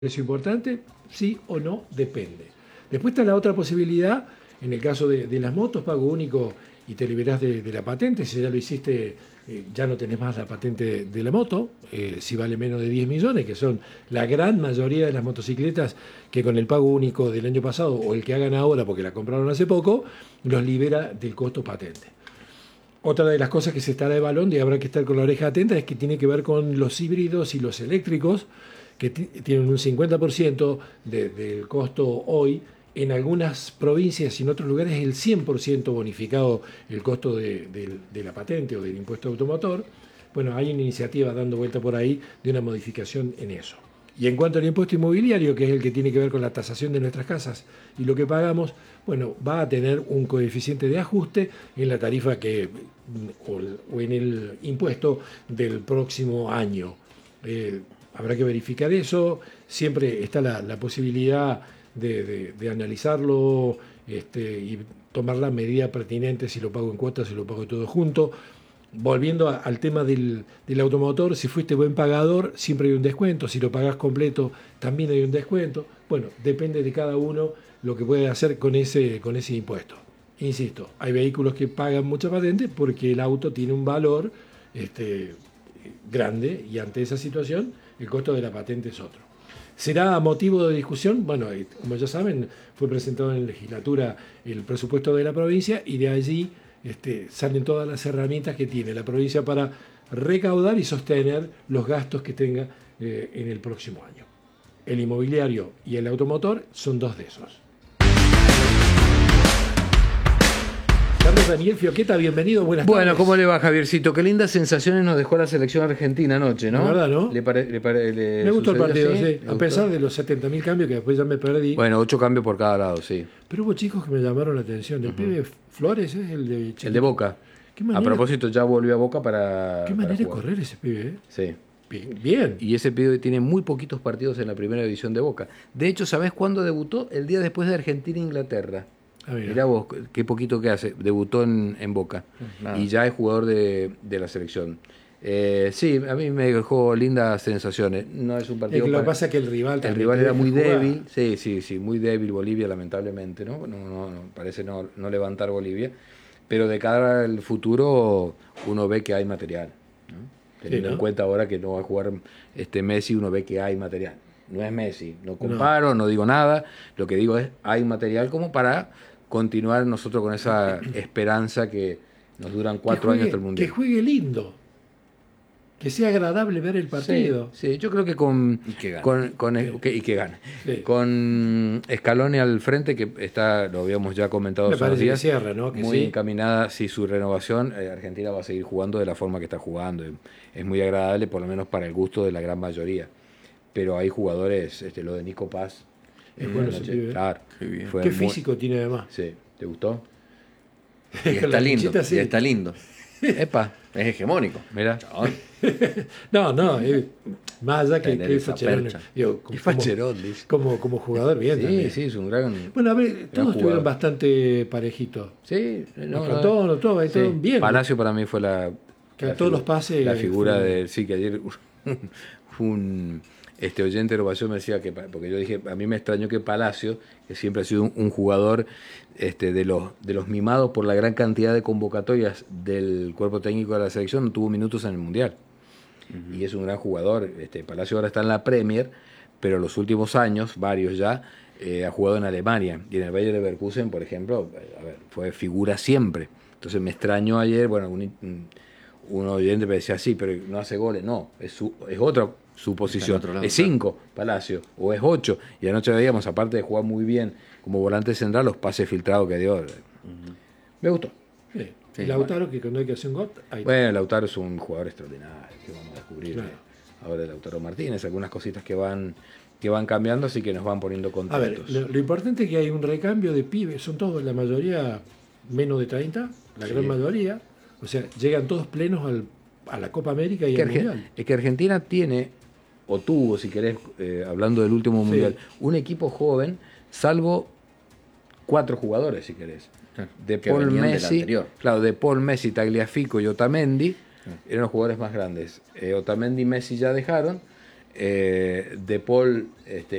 precio importante, sí o no, depende. Después está la otra posibilidad, en el caso de las motos, pago único y te liberás de la patente. Si ya lo hiciste, ya no tenés más la patente de la moto, si vale menos de 10 millones, que son la gran mayoría de las motocicletas que con el pago único del año pasado o el que hagan ahora porque la compraron hace poco, los libera del costo patente. Otra de las cosas que se estará evaluando y habrá que estar con la oreja atenta es que tiene que ver con los híbridos y los eléctricos, que tienen un 50% del costo hoy. En algunas provincias y en otros lugares el 100% bonificado el costo de la patente o del impuesto automotor. Bueno, hay una iniciativa dando vuelta por ahí de una modificación en eso. Y en cuanto al impuesto inmobiliario, que es el que tiene que ver con la tasación de nuestras casas y lo que pagamos, bueno, va a tener un coeficiente de ajuste en la tarifa o en el impuesto del próximo año. Habrá que verificar eso. Siempre está la posibilidad de analizarlo y tomar la medida pertinente, si lo pago en cuotas, si lo pago todo junto. Volviendo al tema del automotor, si fuiste buen pagador, siempre hay un descuento. Si lo pagás completo, también hay un descuento. Bueno, depende de cada uno lo que puede hacer con ese impuesto. Insisto, hay vehículos que pagan mucha patente porque el auto tiene un valor grande y ante esa situación el costo de la patente es otro. ¿Será motivo de discusión? Bueno, como ya saben, fue presentado en la legislatura el presupuesto de la provincia y de allí salen todas las herramientas que tiene la provincia para recaudar y sostener los gastos que tenga en el próximo año. El inmobiliario y el automotor son dos de esos. Carlos Daniel Fioqueta, bienvenido, buenas tardes. Bueno, ¿cómo le va, Javiercito? Qué lindas sensaciones nos dejó la selección argentina anoche, ¿no? La verdad, ¿no? Me gustó el partido, sí. A pesar de los 70.000 cambios que después ya me perdí. Bueno, 8 cambios por cada lado, sí. Pero hubo chicos que me llamaron la atención. El pibe Flores es el de Chiquita. El de Boca. A propósito, ya volvió a Boca para Qué manera de jugar. correr ese pibe, ¿eh? Sí. Bien. Y ese pibe tiene muy poquitos partidos en la primera división de Boca. De hecho, ¿sabés cuándo debutó? El día después de Argentina-Inglaterra. Mirá vos, qué poquito que hace. Debutó en Boca. Y ya es jugador de la selección. Sí, a mí me dejó lindas sensaciones. No es un partido. Lo que pasa es que el rival era muy débil. Sí, muy débil Bolivia, lamentablemente, ¿no? No parece no levantar Bolivia. Pero de cara al futuro, uno ve que hay material, ¿no? Teniendo en cuenta ahora que no va a jugar Messi, uno ve que hay material. No es Messi, no comparo, no digo nada. Lo que digo es, hay material como para continuar nosotros con esa esperanza que nos duran 4 años hasta el Mundial. Que juegue lindo, que sea agradable ver el partido. Sí, yo creo que y que gane. Sí. Con Scaloni al frente, que está, lo habíamos ya comentado hace unos días, cierra, ¿no? Que muy encaminada, su renovación, Argentina va a seguir jugando de la forma que está jugando. Es muy agradable, por lo menos para el gusto de la gran mayoría. Pero hay jugadores, lo de Nico Paz. Es bueno ese pibe. Claro. Qué físico tiene además. Sí, ¿te gustó? Y está lindo, sí. Y está lindo. Epa. Es hegemónico. Mira. No, más allá que facherón. Como jugador, bien. Sí, es un gran. Bueno, a ver, todos estuvieron bastante parejitos. Sí, todo bien. Palacio para mí fue todos los pases. La figura de. Sí, que ayer un oyente de Ovación me decía que, porque yo dije, a mí me extrañó que Palacio, que siempre ha sido un jugador de los mimados por la gran cantidad de convocatorias del cuerpo técnico de la selección, no tuvo minutos en el Mundial. Uh-huh. Y es un gran jugador. Palacio ahora está en la Premier, pero los últimos años, varios ya, ha jugado en Alemania. Y en el Bayer Leverkusen, por ejemplo, fue figura siempre. Entonces me extrañó ayer, bueno, un oyente me decía, sí, pero no hace goles. No, es otra su posición. Es 5, Palacio, o es 8. Y anoche veíamos, aparte de jugar muy bien como volante central, los pases filtrados que dio. Me gustó. Sí. Lautaro, que cuando hay que hacer un gol... Bueno, Lautaro es un jugador extraordinario, que vamos a descubrir. Claro. Ahora Lautaro Martínez, algunas cositas que van cambiando, así que nos van poniendo contentos. A ver, lo importante es que hay un recambio de pibes, son todos, la mayoría menos de 30, la gran mayoría, o sea, llegan todos plenos a la Copa América y al Mundial. Es que Argentina tiene, o tuvo, si querés, hablando del último Mundial, un equipo joven, salvo 4 jugadores, si querés. De Paul Messi, de Paul Messi, Tagliafico y Otamendi, eran los jugadores más grandes. Otamendi y Messi ya dejaron, De Paul